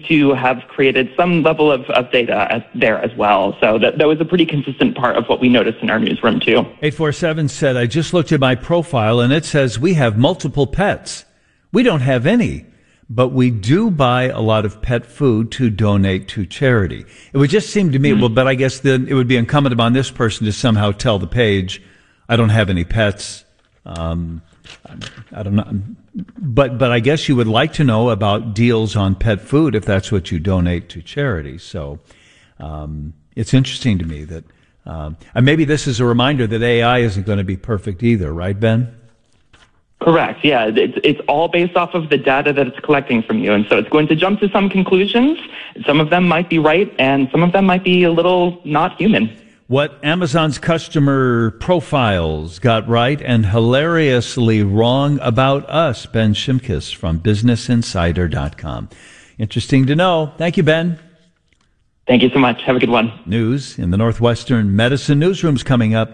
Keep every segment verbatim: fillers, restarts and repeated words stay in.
to have created some level of, of data as, there as well. So that, that was a pretty consistent part of what we noticed in our newsroom, too. eight four seven said, I just looked at my profile, and it says we have multiple pets. We don't have any, but we do buy a lot of pet food to donate to charity. It would just seem to me, mm-hmm. well, but I guess then it would be incumbent upon this person to somehow tell the page, I don't have any pets. Um, I don't know. But, but I guess you would like to know about deals on pet food if that's what you donate to charity. So, um, it's interesting to me that, um, and maybe this is a reminder that A I isn't going to be perfect either, right, Ben? Correct. Yeah. It's, it's all based off of the data that it's collecting from you. And so it's going to jump to some conclusions. Some of them might be right, and some of them might be a little not human. What Amazon's customer profiles got right and hilariously wrong about us. Ben Shimkus from business insider dot com. Interesting to know. Thank you, Ben. Thank you so much. Have a good one. News in the Northwestern Medicine Newsroom's coming up.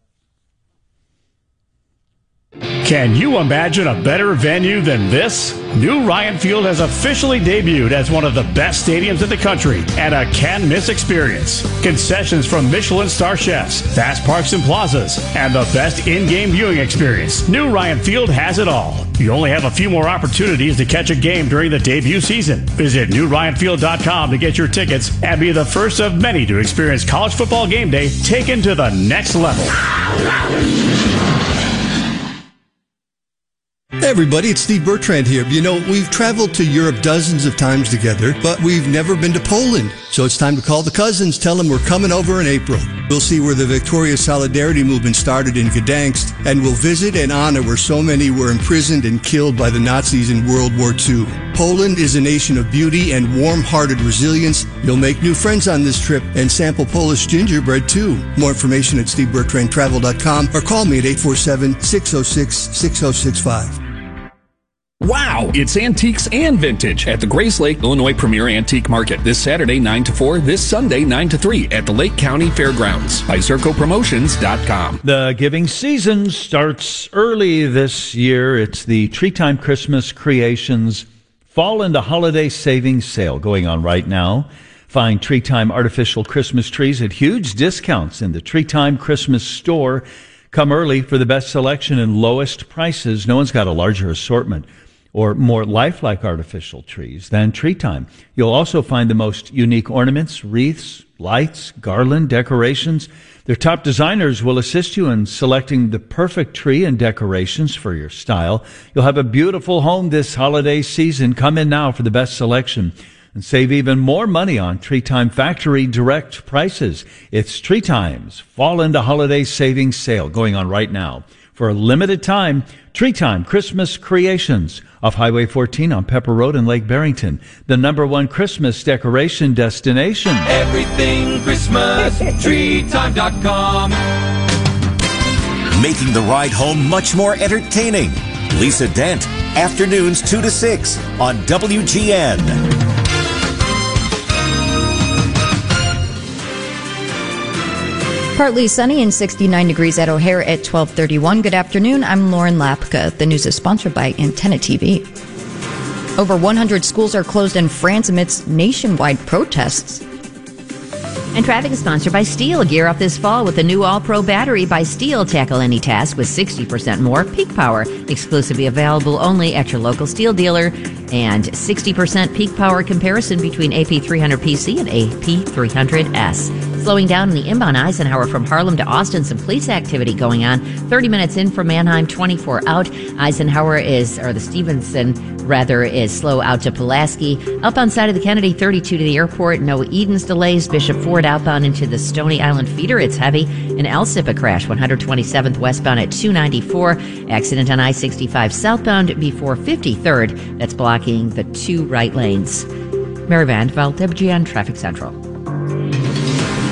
Can you imagine a better venue than this? New Ryan Field has officially debuted as one of the best stadiums in the country and a can't-miss experience. Concessions from Michelin star chefs, fast parks and plazas, and the best in-game viewing experience. New Ryan Field has it all. You only have a few more opportunities to catch a game during the debut season. Visit new ryan field dot com to get your tickets and be the first of many to experience college football game day taken to the next level. Hey everybody, it's Steve Bertrand here. You know, we've traveled to Europe dozens of times together, but we've never been to Poland. So it's time to call the cousins, tell them we're coming over in April. We'll see where the Victorious Solidarity movement started in Gdansk, and we'll visit and honor where so many were imprisoned and killed by the Nazis in World War Two. Poland is a nation of beauty and warm-hearted resilience. You'll make new friends on this trip and sample Polish gingerbread too. More information at steve bertrand travel dot com or call me at eight four seven, six oh six, six oh six five. Wow! It's Antiques and Vintage at the Grace Lake, Illinois Premier Antique Market this Saturday nine to four, this Sunday nine to three at the Lake County Fairgrounds by Serco Promotions dot com. The giving season starts early this year. It's the Tree Time Christmas Creations Fall into Holiday Savings Sale going on right now. Find Tree Time artificial Christmas trees at huge discounts in the Tree Time Christmas store. Come early for the best selection and lowest prices. No one's got a larger assortment or more lifelike artificial trees than Tree Time. You'll also find the most unique ornaments, wreaths, lights, garland, decorations. Their top designers will assist you in selecting the perfect tree and decorations for your style. You'll have a beautiful home this holiday season. Come in now for the best selection and save even more money on Tree Time factory direct prices. It's Tree Time's Fall into Holiday Savings Sale going on right now. For a limited time, Tree Time Christmas Creations off Highway fourteen on Pepper Road in Lake Barrington, the number one Christmas decoration destination. Everything Christmas, tree time dot com. Making the ride home much more entertaining. Lisa Dent, afternoons two to six on W G N. Partly sunny and sixty-nine degrees at O'Hare at twelve thirty-one. Good afternoon. I'm Lauren Lapka. The news is sponsored by Antenna T V. Over one hundred schools are closed in France amidst nationwide protests. And traffic is sponsored by Steel. Gear up this fall with the new All-Pro battery by Steel. Tackle any task with sixty percent more peak power. Exclusively available only at your local Steel dealer. And sixty percent peak power comparison between A P three hundred P C and A P three hundred S. Slowing down in the inbound Eisenhower from Harlem to Austin, some police activity going on. thirty minutes in from Manheim, twenty-four out. Eisenhower is, or the Stevenson, rather, is slow out to Pulaski. Outbound side of the Kennedy, thirty-two to the airport. No Edens delays. Bishop Ford outbound into the Stony Island feeder. It's heavy. In Alsip, a crash, one hundred twenty-seventh westbound at two ninety-four. Accident on I sixty-five southbound before fifty-third. That's blocking the two right lanes. Mary Van Veld, W G N Traffic Central.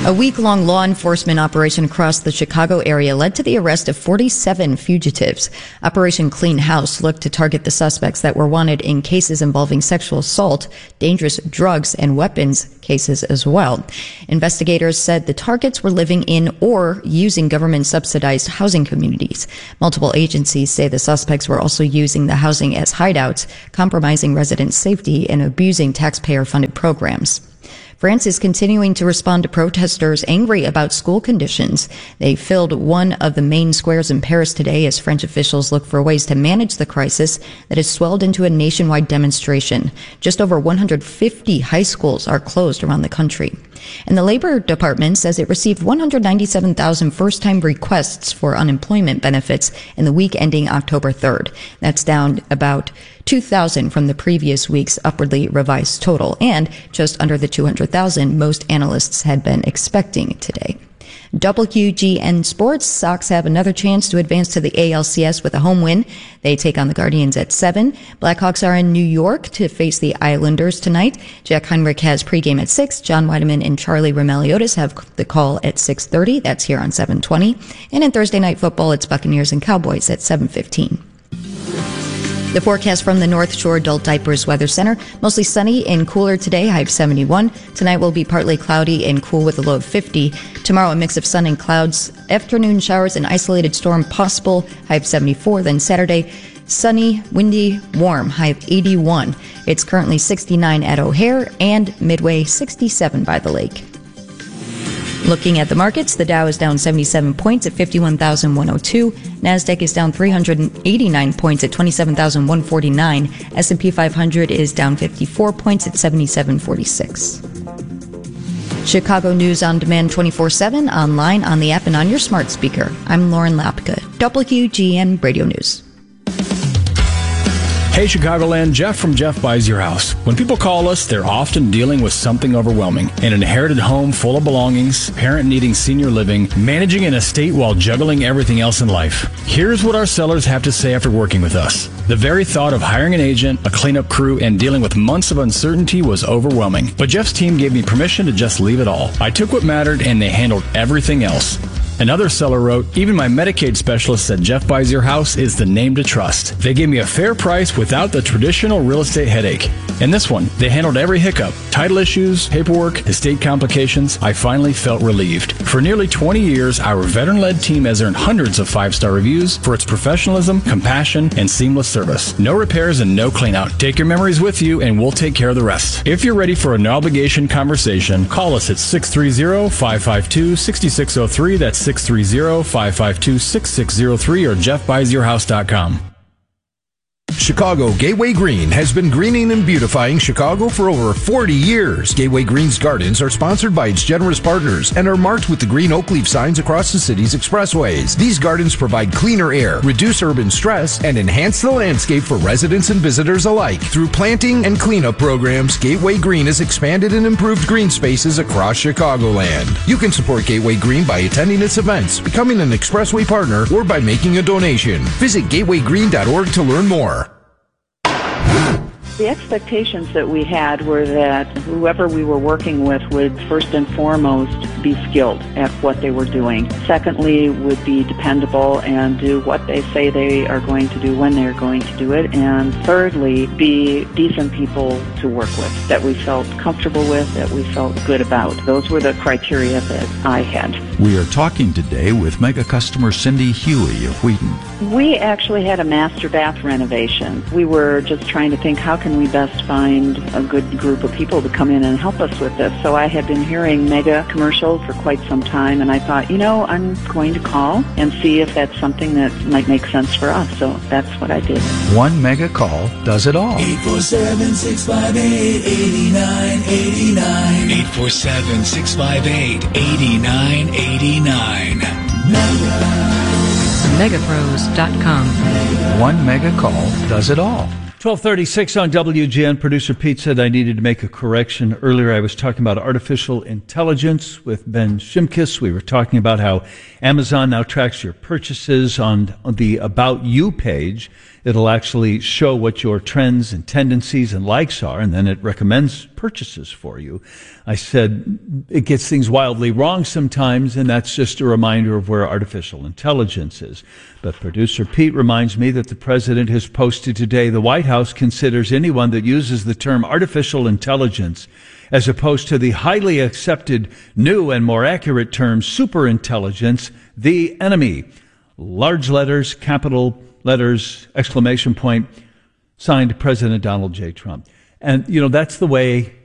A week-long law enforcement operation across the Chicago area led to the arrest of forty-seven fugitives. Operation Clean House looked to target the suspects that were wanted in cases involving sexual assault, dangerous drugs, and weapons cases as well. Investigators said the targets were living in or using government-subsidized housing communities. Multiple agencies say the suspects were also using the housing as hideouts, compromising resident safety, and abusing taxpayer-funded programs. France is continuing to respond to protesters angry about school conditions. They filled one of the main squares in Paris today as French officials look for ways to manage the crisis that has swelled into a nationwide demonstration. Just over one hundred fifty high schools are closed around the country. And the Labor Department says it received one hundred ninety-seven thousand first-time requests for unemployment benefits in the week ending October third. That's down about two thousand from the previous week's upwardly revised total, and just under the two hundred thousand most analysts had been expecting today. W G N Sports, Sox have another chance to advance to the A L C S with a home win. They take on the Guardians at seven. Blackhawks are in New York to face the Islanders tonight. Jack Heinrich has pregame at six. John Weideman and Charlie Romeliotis have the call at six thirty. That's here on seven twenty. And in Thursday Night Football, it's Buccaneers and Cowboys at seven fifteen. The forecast from the North Shore Adult Diapers Weather Center. Mostly sunny and cooler today, high of seventy-one. Tonight will be partly cloudy and cool with a low of fifty. Tomorrow, a mix of sun and clouds. Afternoon showers and isolated storm possible, high of seventy-four. Then Saturday, sunny, windy, warm, high of eighty-one. It's currently sixty-nine at O'Hare and Midway, sixty-seven by the lake. Looking at the markets, the Dow is down seventy-seven points at fifty-one thousand one hundred two. NASDAQ is down three hundred eighty-nine points at twenty-seven thousand one hundred forty-nine. S and P five hundred is down fifty-four points at seventy-seven forty-six. Chicago News on Demand twenty-four seven, online, on the app, and on your smart speaker. I'm Lauren Lapka, W G N Radio News. Hey Chicagoland, Jeff from Jeff Buys Your House. When people call us, they're often dealing with something overwhelming. An inherited home full of belongings, parent needing senior living, managing an estate while juggling everything else in life. Here's what our sellers have to say after working with us. The very thought of hiring an agent, a cleanup crew, and dealing with months of uncertainty was overwhelming. But Jeff's team gave me permission to just leave it all. I took what mattered and they handled everything else. Another seller wrote, even my Medicaid specialist said Jeff Buys Your House is the name to trust. They gave me a fair price without the traditional real estate headache. And this one, they handled every hiccup. Title issues, paperwork, estate complications. I finally felt relieved. For nearly twenty years, our veteran-led team has earned hundreds of five-star reviews for its professionalism, compassion, and seamless service. No repairs and no clean-out. Take your memories with you and we'll take care of the rest. If you're ready for a no-obligation conversation, call us at six three zero, five five two, six six zero three. That's six three zero, five five two, six six zero three or jeff buys your house dot com. Chicago Gateway Green has been greening and beautifying Chicago for over forty years. Gateway Green's gardens are sponsored by its generous partners and are marked with the green oak leaf signs across the city's expressways. These gardens provide cleaner air, reduce urban stress, and enhance the landscape for residents and visitors alike. Through planting and cleanup programs, Gateway Green has expanded and improved green spaces across Chicagoland. You can support Gateway Green by attending its events, becoming an expressway partner, or by making a donation. Visit gateway green dot org to learn more. The expectations that we had were that whoever we were working with would first and foremost be skilled at what they were doing. Secondly, would be dependable and do what they say they are going to do when they're going to do it. And thirdly, be decent people to work with, that we felt comfortable with, that we felt good about. Those were the criteria that I had. We are talking today with mega customer Cindy Huey of Wheaton. We actually had a master bath renovation. We were just trying to think, how can we best find a good group of people to come in and help us with this? So I had been hearing mega commercials for quite some time, and I thought, you know, I'm going to call and see if that's something that might make sense for us. So that's what I did. One mega call does it all. eight four seven, six five eight, eight nine eight nine. eight four seven, six five eight, eight nine eight nine. mega pros dot com. One mega call does it all. twelve thirty-six on W G N. Producer Pete said I needed to make a correction. Earlier I was talking about artificial intelligence with Ben Shimkus. We were talking about how Amazon now tracks your purchases on, on the About You page. It'll actually show what your trends and tendencies and likes are, and then it recommends purchases for you. I said it gets things wildly wrong sometimes, and that's just a reminder of where artificial intelligence is. But producer Pete reminds me that the president has posted today the White House considers anyone that uses the term artificial intelligence as opposed to the highly accepted new and more accurate term superintelligence, the enemy. Large letters, capital letters, exclamation point, signed President Donald J. Trump. And, you know, that's the way